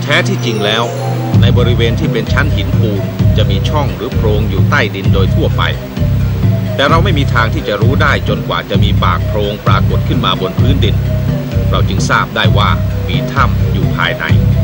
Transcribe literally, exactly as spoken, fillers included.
ท้ที่จริงแล้วในบริเวณที่เป็นชั้นหินปูนจะมีช่องหรือโพรงอยู่ใต้ดินโดยทั่วไปแต่เราไม่มีทางที่จะรู้ได้จนกว่าจะมีปากโพรงปรากฏขึ้นมาบนพื้นดินเราจึงทราบได้ว่ามีถ้ำอยู่ภายใน